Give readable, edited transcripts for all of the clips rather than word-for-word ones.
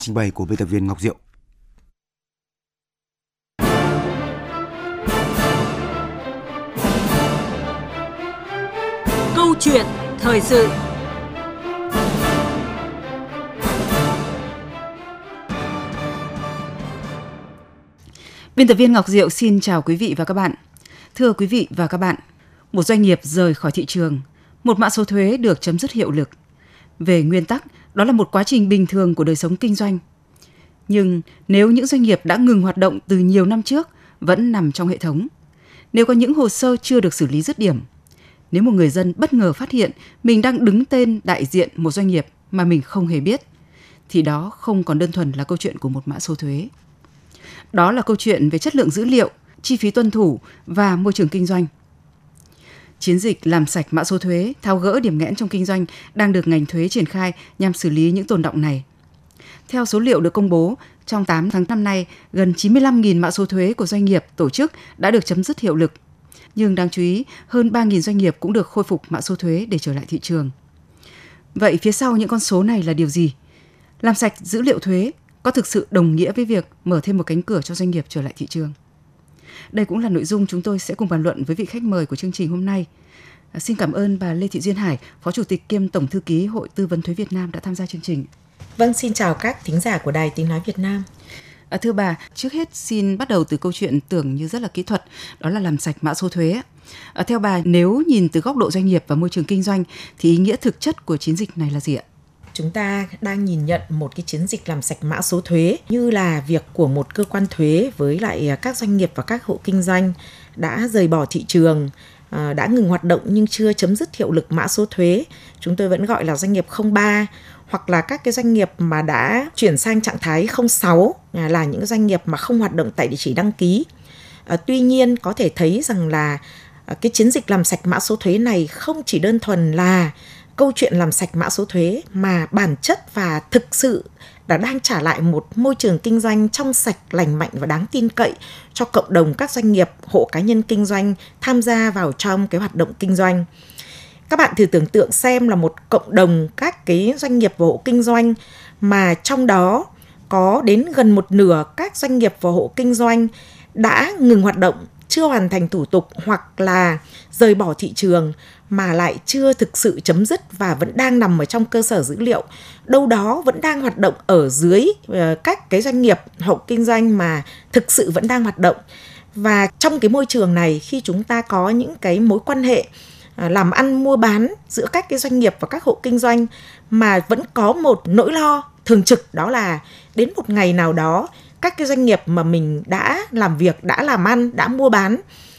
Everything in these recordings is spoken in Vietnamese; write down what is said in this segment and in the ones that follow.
Trình bày của biên tập viên Ngọc Diệu. Câu chuyện thời sự. Biên tập viên Ngọc Diệu xin chào quý vị và các bạn. Thưa quý vị và các bạn, một doanh nghiệp rời khỏi thị trường, một mã số thuế được chấm dứt hiệu lực. Về nguyên tắc, đó là một quá trình bình thường của đời sống kinh doanh. Nhưng nếu những doanh nghiệp đã ngừng hoạt động từ nhiều năm trước vẫn nằm trong hệ thống, nếu có những hồ sơ chưa được xử lý dứt điểm, nếu một người dân bất ngờ phát hiện mình đang đứng tên đại diện một doanh nghiệp mà mình không hề biết, thì đó không còn đơn thuần là câu chuyện của một mã số thuế. Đó là câu chuyện về chất lượng dữ liệu, chi phí tuân thủ và môi trường kinh doanh. Chiến dịch làm sạch mã số thuế, tháo gỡ điểm nghẽn trong kinh doanh đang được ngành thuế triển khai nhằm xử lý những tồn đọng này. Theo số liệu được công bố, trong 8 tháng năm nay, gần 95.000 mã số thuế của doanh nghiệp, tổ chức đã được chấm dứt hiệu lực. Nhưng đáng chú ý, hơn 3.000 doanh nghiệp cũng được khôi phục mã số thuế để trở lại thị trường. Vậy phía sau những con số này là điều gì? Làm sạch dữ liệu thuế có thực sự đồng nghĩa với việc mở thêm một cánh cửa cho doanh nghiệp trở lại thị trường? Đây cũng là nội dung chúng tôi sẽ cùng bàn luận với vị khách mời của chương trình hôm nay. Xin cảm ơn bà Lê Thị Duyên Hải, Phó Chủ tịch kiêm Tổng Thư ký Hội Tư vấn Thuế Việt Nam đã tham gia chương trình. Vâng, xin chào các thính giả của Đài Tiếng Nói Việt Nam. Thưa bà, trước hết xin bắt đầu từ câu chuyện tưởng như rất là kỹ thuật, đó là làm sạch mã số thuế. Theo bà, nếu nhìn từ góc độ doanh nghiệp và môi trường kinh doanh, thì ý nghĩa thực chất của chiến dịch này là gì ạ? Chúng ta đang nhìn nhận một cái chiến dịch làm sạch mã số thuế như là việc của một cơ quan thuế với lại các doanh nghiệp và các hộ kinh doanh đã rời bỏ thị trường, đã ngừng hoạt động nhưng chưa chấm dứt hiệu lực mã số thuế. Chúng tôi vẫn gọi là doanh nghiệp 03, hoặc là các cái doanh nghiệp mà đã chuyển sang trạng thái 06 là những doanh nghiệp mà không hoạt động tại địa chỉ đăng ký. Tuy nhiên có thể thấy rằng là cái chiến dịch làm sạch mã số thuế này không chỉ đơn thuần là câu chuyện làm sạch mã số thuế, mà bản chất và thực sự đã đang trả lại một môi trường kinh doanh trong sạch, lành mạnh và đáng tin cậy cho cộng đồng các doanh nghiệp, hộ cá nhân kinh doanh tham gia vào trong cái hoạt động kinh doanh. Các bạn thử tưởng tượng xem là một cộng đồng các cái doanh nghiệp và hộ kinh doanh mà trong đó có đến gần một nửa các doanh nghiệp và hộ kinh doanh đã ngừng hoạt động, chưa hoàn thành thủ tục hoặc là rời bỏ thị trường mà lại chưa thực sự chấm dứt và vẫn đang nằm ở trong cơ sở dữ liệu, đâu đó vẫn đang hoạt động ở dưới các cái doanh nghiệp hộ kinh doanh mà thực sự vẫn đang hoạt động. Và trong cái môi trường này, khi chúng ta có những cái mối quan hệ làm ăn mua bán giữa các cái doanh nghiệp và các hộ kinh doanh mà vẫn có một nỗi lo thường trực, đó là đến một ngày nào đó các cái doanh nghiệp mà mình đã làm việc, đã làm ăn, đã mua bán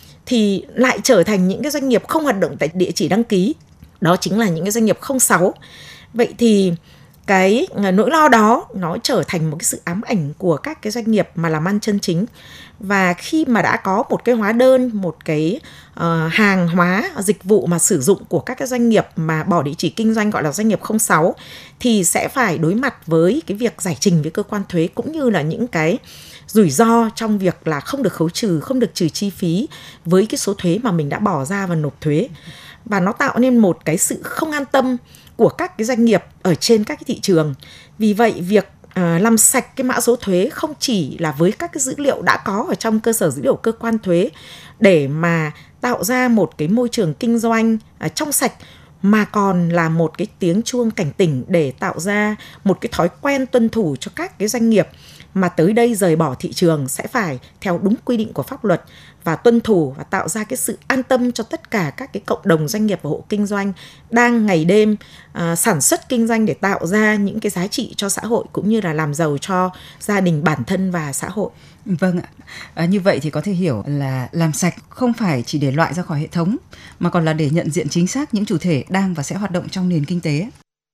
thì lại trở thành những cái doanh nghiệp không hoạt động tại địa chỉ đăng ký. Đó chính là những cái doanh nghiệp 06. Vậy thì cái nỗi lo đó nó trở thành một cái sự ám ảnh của các cái doanh nghiệp mà làm ăn chân chính. Và khi mà đã có một cái hóa đơn, một cái hàng hóa, dịch vụ mà sử dụng của các cái doanh nghiệp mà bỏ địa chỉ kinh doanh gọi là doanh nghiệp 06 thì sẽ phải đối mặt với cái việc giải trình với cơ quan thuế, cũng như là những cái rủi ro trong việc là không được khấu trừ, không được trừ chi phí với cái số thuế mà mình đã bỏ ra và nộp thuế. Và nó tạo nên một cái sự không an tâm của các cái doanh nghiệp ở trên các cái thị trường. Vì vậy việc làm sạch cái mã số thuế không chỉ là với các cái dữ liệu đã có ở trong cơ sở dữ liệu cơ quan thuế để mà tạo ra một cái môi trường kinh doanh trong sạch, mà còn là một cái tiếng chuông cảnh tỉnh để tạo ra một cái thói quen tuân thủ cho các cái doanh nghiệp mà tới đây rời bỏ thị trường sẽ phải theo đúng quy định của pháp luật và tuân thủ, và tạo ra cái sự an tâm cho tất cả các cái cộng đồng doanh nghiệp và hộ kinh doanh đang ngày đêm sản xuất kinh doanh để tạo ra những cái giá trị cho xã hội cũng như là làm giàu cho gia đình bản thân và xã hội. Vâng ạ. Như vậy thì có thể hiểu là làm sạch không phải chỉ để loại ra khỏi hệ thống, mà còn là để nhận diện chính xác những chủ thể đang và sẽ hoạt động trong nền kinh tế.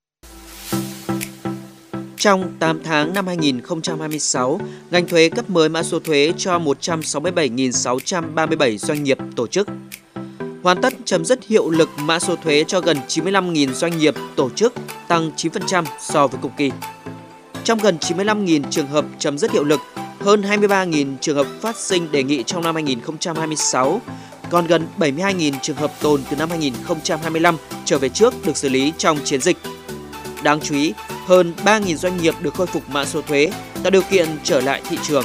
Trong 8 tháng năm 2026, ngành thuế cấp mới mã số thuế cho 167.637 doanh nghiệp, tổ chức. Hoàn tất chấm dứt hiệu lực mã số thuế cho gần 95.000 doanh nghiệp, tổ chức, tăng 9% so với cùng kỳ. Trong gần 95.000 trường hợp chấm dứt hiệu lực, hơn 23.000 trường hợp phát sinh đề nghị trong năm 2026, còn gần 72.000 trường hợp tồn từ năm 2025 trở về trước được xử lý trong chiến dịch. Đáng chú ý, hơn 3.000 doanh nghiệp được khôi phục mã số thuế, tạo điều kiện trở lại thị trường.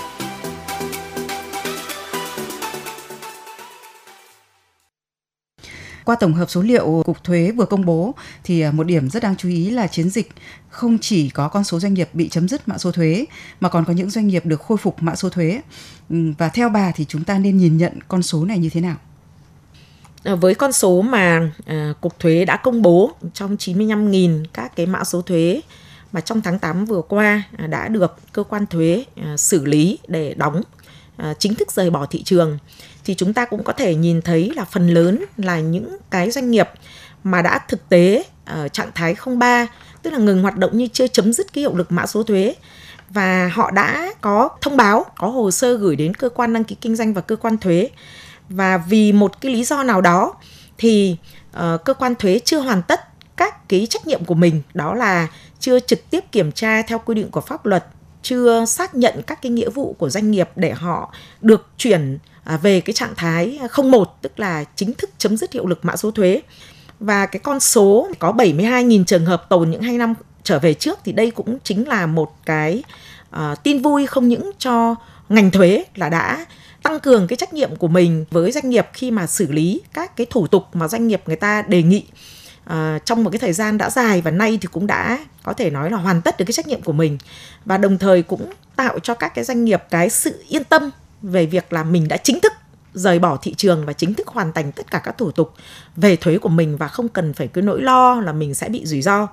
Qua tổng hợp số liệu Cục Thuế vừa công bố thì một điểm rất đáng chú ý là chiến dịch không chỉ có con số doanh nghiệp bị chấm dứt mã số thuế mà còn có những doanh nghiệp được khôi phục mã số thuế. Và theo bà thì chúng ta nên nhìn nhận con số này như thế nào? Với con số mà Cục Thuế đã công bố trong 95.000 các cái mã số thuế mà trong tháng 8 vừa qua đã được cơ quan thuế xử lý để đóng, chính thức rời bỏ thị trường, thì chúng ta cũng có thể nhìn thấy là phần lớn là những cái doanh nghiệp mà đã thực tế ở trạng thái 03, tức là ngừng hoạt động như chưa chấm dứt cái hiệu lực mã số thuế, và họ đã có thông báo, có hồ sơ gửi đến cơ quan đăng ký kinh doanh và cơ quan thuế. Và vì một cái lý do nào đó thì cơ quan thuế chưa hoàn tất các cái trách nhiệm của mình, đó là chưa trực tiếp kiểm tra theo quy định của pháp luật, chưa xác nhận các cái nghĩa vụ của doanh nghiệp để họ được chuyển về cái trạng thái 01, tức là chính thức chấm dứt hiệu lực mã số thuế. Và cái con số có 72.000 trường hợp tồn những 2 năm trở về trước, thì đây cũng chính là một cái tin vui không những cho ngành thuế là đã tăng cường cái trách nhiệm của mình với doanh nghiệp khi mà xử lý các cái thủ tục mà doanh nghiệp người ta đề nghị trong một cái thời gian đã dài, và nay thì cũng đã có thể nói là hoàn tất được cái trách nhiệm của mình, và đồng thời cũng tạo cho các cái doanh nghiệp cái sự yên tâm về việc là mình đã chính thức rời bỏ thị trường và chính thức hoàn thành tất cả các thủ tục về thuế của mình và không cần phải cứ nỗi lo là mình sẽ bị rủi ro.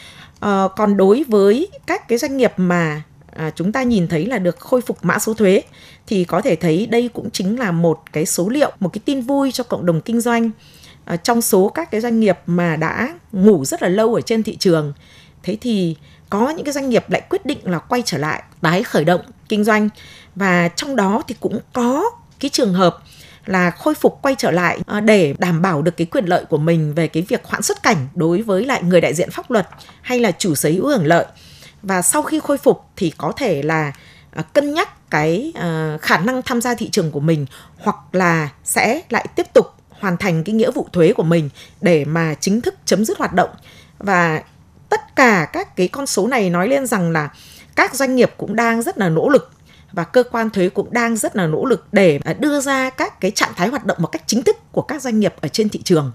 Còn đối với các cái doanh nghiệp mà chúng ta nhìn thấy là được khôi phục mã số thuế thì có thể thấy đây cũng chính là một cái số liệu, một cái tin vui cho cộng đồng kinh doanh. Trong số các cái doanh nghiệp mà đã ngủ rất là lâu ở trên thị trường, thế thì có những cái doanh nghiệp lại quyết định là quay trở lại, tái khởi động kinh doanh, và trong đó thì cũng có cái trường hợp là khôi phục quay trở lại để đảm bảo được cái quyền lợi của mình về cái việc hoãn xuất cảnh đối với lại người đại diện pháp luật hay là chủ sở hữu hưởng lợi. Và sau khi khôi phục thì có thể là cân nhắc cái khả năng tham gia thị trường của mình, hoặc là sẽ lại tiếp tục hoàn thành cái nghĩa vụ thuế của mình để mà chính thức chấm dứt hoạt động. Và tất cả các cái con số này nói lên rằng là các doanh nghiệp cũng đang rất là nỗ lực và cơ quan thuế cũng đang rất là nỗ lực để đưa ra các cái trạng thái hoạt động một cách chính thức của các doanh nghiệp ở trên thị trường,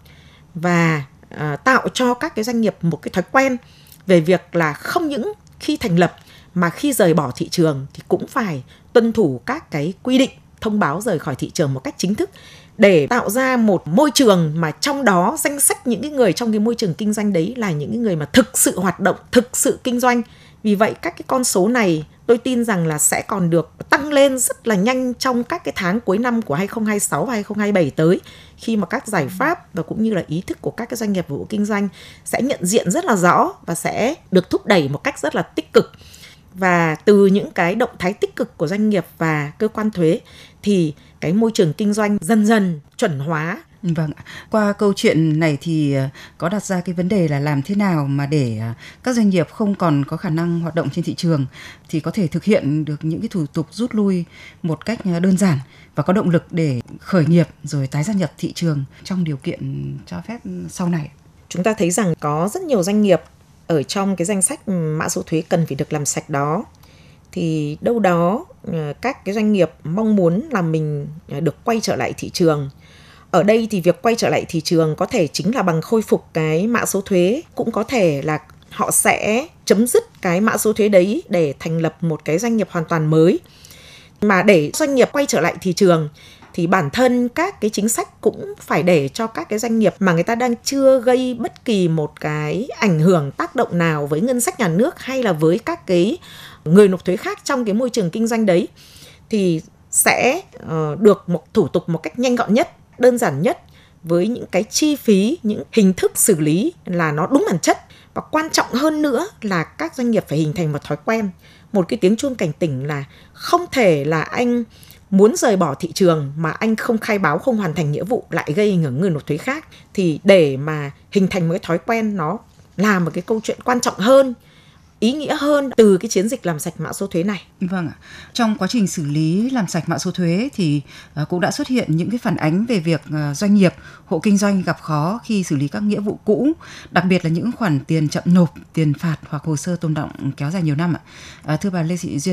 và tạo cho các cái doanh nghiệp một cái thói quen về việc là không những khi thành lập mà khi rời bỏ thị trường thì cũng phải tuân thủ các cái quy định thông báo rời khỏi thị trường một cách chính thức, để tạo ra một môi trường mà trong đó danh sách những cái người trong cái môi trường kinh doanh đấy là những cái người mà thực sự hoạt động, thực sự kinh doanh. Vì vậy các cái con số này tôi tin rằng là sẽ còn được tăng lên rất là nhanh trong các cái tháng cuối năm của 2026 và 2027 tới, khi mà các giải pháp và cũng như là ý thức của các cái doanh nghiệp và hộ kinh doanh sẽ nhận diện rất là rõ và sẽ được thúc đẩy một cách rất là tích cực. Và từ những cái động thái tích cực của doanh nghiệp và cơ quan thuế thì cái môi trường kinh doanh dần dần chuẩn hóa. Vâng, qua câu chuyện này thì có đặt ra cái vấn đề là làm thế nào mà để các doanh nghiệp không còn có khả năng hoạt động trên thị trường thì có thể thực hiện được những cái thủ tục rút lui một cách đơn giản và có động lực để khởi nghiệp rồi tái gia nhập thị trường trong điều kiện cho phép sau này. Chúng ta thấy rằng có rất nhiều doanh nghiệp ở trong cái danh sách mã số thuế cần phải được làm sạch đó, thì đâu đó các cái doanh nghiệp mong muốn là mình được quay trở lại thị trường. Ở đây thì việc quay trở lại thị trường có thể chính là bằng khôi phục cái mã số thuế, cũng có thể là họ sẽ chấm dứt cái mã số thuế đấy để thành lập một cái doanh nghiệp hoàn toàn mới. Mà để doanh nghiệp quay trở lại thị trường thì bản thân các cái chính sách cũng phải để cho các cái doanh nghiệp mà người ta đang chưa gây bất kỳ một cái ảnh hưởng tác động nào với ngân sách nhà nước hay là với các cái người nộp thuế khác trong cái môi trường kinh doanh đấy, thì sẽ được một thủ tục một cách nhanh gọn nhất, đơn giản nhất, với những cái chi phí, những hình thức xử lý là nó đúng bản chất. Và quan trọng hơn nữa là các doanh nghiệp phải hình thành một thói quen, một cái tiếng chuông cảnh tỉnh là không thể là anh muốn rời bỏ thị trường mà anh không khai báo, không hoàn thành nghĩa vụ lại gây ảnh hưởng người nộp thuế khác. Thì để mà hình thành một cái thói quen nó là một cái câu chuyện quan trọng hơn, ý nghĩa hơn từ cái chiến dịch làm sạch mã số thuế này. Vâng ạ. Trong quá trình xử lý làm sạch mã số thuế thì cũng đã xuất hiện những cái phản ánh về việc doanh nghiệp, hộ kinh doanh gặp khó khi xử lý các nghĩa vụ cũ, đặc biệt là những khoản tiền chậm nộp, tiền phạt hoặc hồ sơ tồn đọng kéo dài nhiều năm ạ. Thưa bà Lê Thị Duyên,